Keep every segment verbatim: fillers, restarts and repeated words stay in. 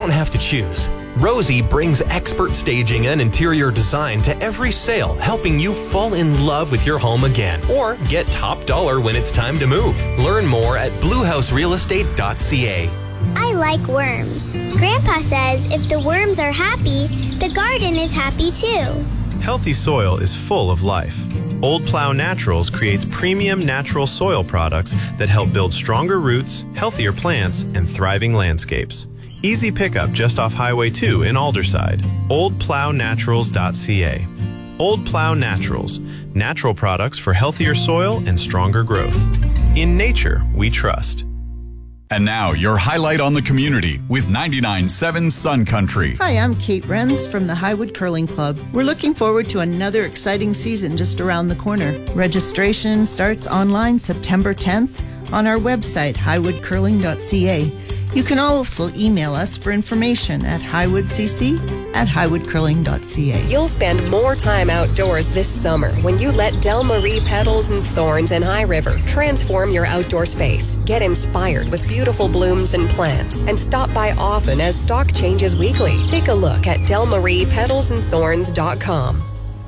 don't have to choose. Rosie brings expert staging and interior design to every sale, helping you fall in love with your home again or get top dollar when it's time to move. Learn more at blue house real estate dot c a. I like worms. Grandpa says if the worms are happy, the garden is happy too. Healthy soil is full of life. Old Plow Naturals creates premium natural soil products that help build stronger roots, healthier plants, and thriving landscapes. Easy pickup just off Highway two in Alderside. old plow naturals dot c a. Old Plow Naturals. Natural products for healthier soil and stronger growth. In nature, we trust. And now, your highlight on the community with ninety-nine point seven Sun Country. Hi, I'm Kate Renz from the Highwood Curling Club. We're looking forward to another exciting season just around the corner. Registration starts online September tenth on our website, highwood curling dot c a. You can also email us for information at highwoodcc at highwood curling dot c a. You'll spend more time outdoors this summer when you let Del Marie Petals and Thorns in High River transform your outdoor space. Get inspired with beautiful blooms and plants and stop by often as stock changes weekly. Take a look at del marie petals and thorns dot com.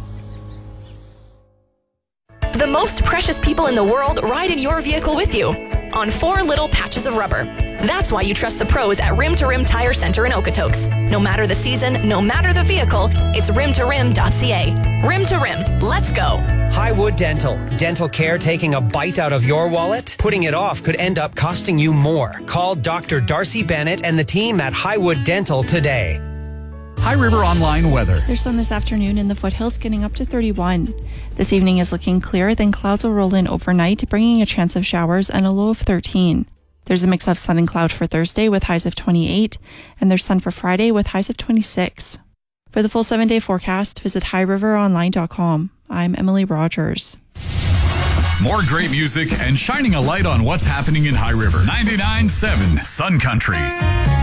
The most precious people in the world ride in your vehicle with you on four little patches of rubber. That's why you trust the pros at Rim to Rim Tire Center in Okotoks. No matter the season, no matter the vehicle, it's rim to rim dot c a. Rim to Rim. Let's go. Highwood Dental. Dental care taking a bite out of your wallet? Putting it off could end up costing you more. Call Doctor Darcy Bennett and the team at Highwood Dental today. High River Online weather. There's sun this afternoon in the foothills getting up to thirty-one. This evening is looking clear, then clouds will roll in overnight, bringing a chance of showers and a low of thirteen. There's a mix of sun and cloud for Thursday with highs of twenty-eight, and there's sun for Friday with highs of twenty-six. For the full seven-day forecast, visit high river online dot com. I'm Emily Rogers. More great music and shining a light on what's happening in High River. ninety-nine point seven Sun Country.